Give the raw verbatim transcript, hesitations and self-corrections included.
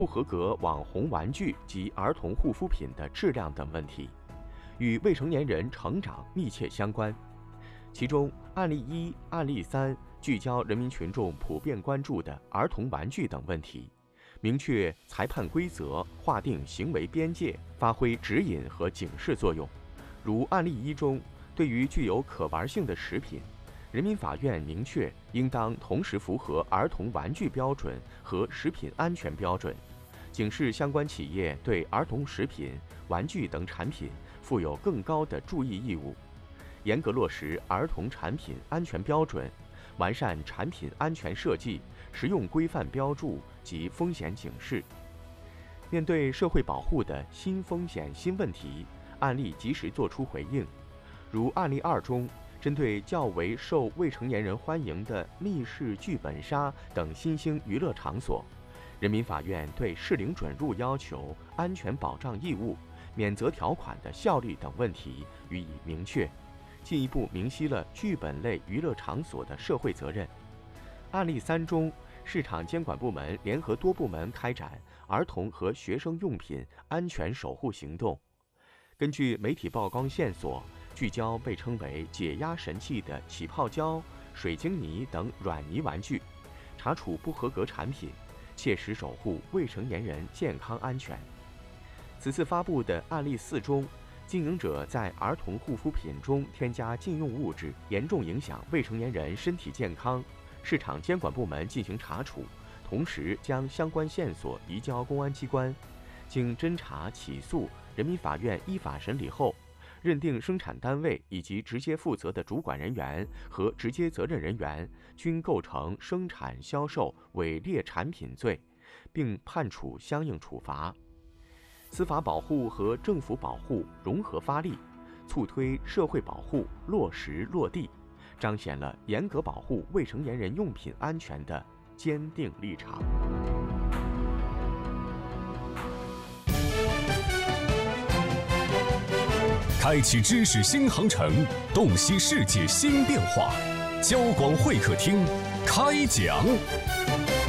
不合格网红玩具及儿童护肤品的质量等问题，与未成年人成长密切相关。其中，案例一、案例三聚焦人民群众普遍关注的儿童玩具等问题，明确裁判规则，划定行为边界，发挥指引和警示作用。如案例一中，对于具有可玩性的食品，人民法院明确应当同时符合儿童玩具标准和食品安全标准，警示相关企业对儿童食品、玩具等产品负有更高的注意义务，严格落实儿童产品安全标准，完善产品安全设计、实用规范标注及风险警示。面对社会保护的新风险新问题，案例及时作出回应。如案例二中，针对较为受未成年人欢迎的密室剧本杀等新兴娱乐场所，人民法院对适龄准入要求、安全保障义务、免责条款的效力等问题予以明确，进一步明晰了剧本类娱乐场所的社会责任。案例三中，市场监管部门联合多部门开展儿童和学生用品安全守护行动，根据媒体曝光线索，聚焦被称为解压神器的起泡胶、水晶泥等软泥玩具，查处不合格产品，切实守护未成年人健康安全。此次发布的案例四中，经营者在儿童护肤品中添加禁用物质，严重影响未成年人身体健康，市场监管部门进行查处，同时将相关线索移交公安机关。经侦查起诉，人民法院依法审理后，认定生产单位以及直接负责的主管人员和直接责任人员均构成生产销售伪劣产品罪，并判处相应处罚。司法保护和政府保护融合发力，促推社会保护落实落地，彰显了严格保护未成年人用品安全的坚定立场。 开启知识新航程，洞悉世界新变化。交广会客厅开讲。